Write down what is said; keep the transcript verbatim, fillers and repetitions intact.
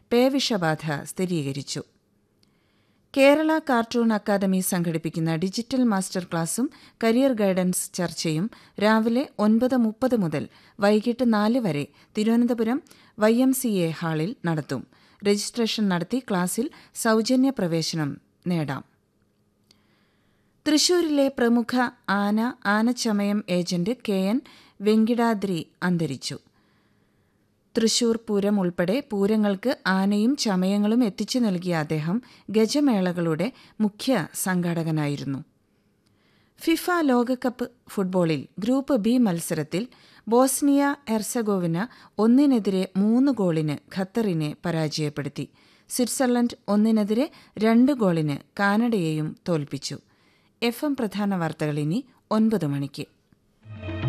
പേവിഷബാധ സ്ഥിരീകരിച്ചു. Kerala cartoon academy സംഘടിപ്പിക്കുന്ന digital master ക്ലാസും കരിയർ ഗൈഡൻസ് ചർച്ചയും രാവിലെ ഒൻപത് മുപ്പത് മുതൽ വൈകിട്ട് നാല് വരെ Thiruvananthapuram Y M C A ഹാളിൽ നടത്തും. രജിസ്ട്രേഷൻ നടത്തി ക്ലാസിൽ സൗജന്യ പ്രവേശനം നേടാം. തൃശൂരിലെ പ്രമുഖ ആന ആനച്ചമയം ഏജന്റ് കെ എൻ വെങ്കിടാദ്രി അന്തരിച്ചു. തൃശൂർ പൂരം ഉൾപ്പെടെ പൂരങ്ങൾക്ക് ആനയും ചമയങ്ങളും എത്തിച്ചു നൽകിയ അദ്ദേഹം ഗജമേളകളുടെ മുഖ്യ സംഘാടകനായിരുന്നു. ഫിഫ ലോകകപ്പ് ഫുട്ബോളിൽ ഗ്രൂപ്പ് ബി മത്സരത്തിൽ ബോസ്നിയ ഹെർസഗോവിന ഒന്നിനെതിരെ മൂന്ന് ഗോളിന് ഖത്തറിനെ പരാജയപ്പെടുത്തി. സ്വിറ്റ്സർലൻഡ് ഒന്നിനെതിരെ രണ്ട് ഗോളിന് കാനഡയെയും തോൽപ്പിച്ചു. എഫ് എം പ്രധാന വാർത്തകൾ ഇനി ഒൻപത് മണിക്ക്.